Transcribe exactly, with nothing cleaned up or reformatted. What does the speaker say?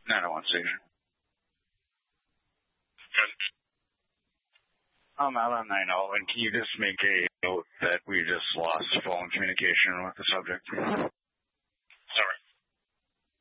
nine oh one station. Um, Alan nine oh, and can you just make a note that we just lost phone communication with the subject?